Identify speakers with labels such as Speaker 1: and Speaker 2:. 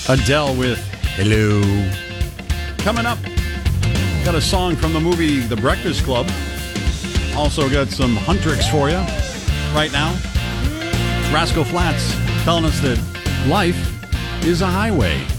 Speaker 1: Adele with Hello. Coming up, got a song from the movie The Breakfast Club. Also got some Huntrix for you right now. Rascal Flatts telling us that life is a highway.